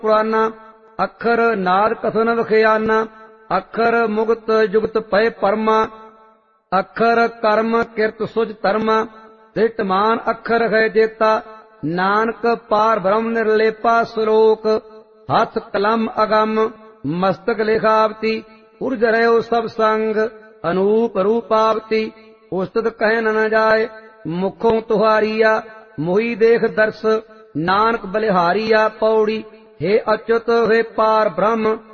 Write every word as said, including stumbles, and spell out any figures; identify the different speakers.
Speaker 1: पुराना। अखर नाद कथन विखयाना। अखर मुक्त जुगत पय परमा। अखर कर्म किरत सुज धर्मा। दृष्टमान अखर है जेता। नानक पार ब्रह्म निर्लेपा। श्लोक हथ कलम अगम मस्तक लिखावती। उर्ज रहो सब संग अनूप रूपावती। उस्तत कहन न जाय मुखों तुहारिया। मोही देख दर्श नानक बलिहारिया। पौड़ी हे अच्युत हे पार ब्रह्म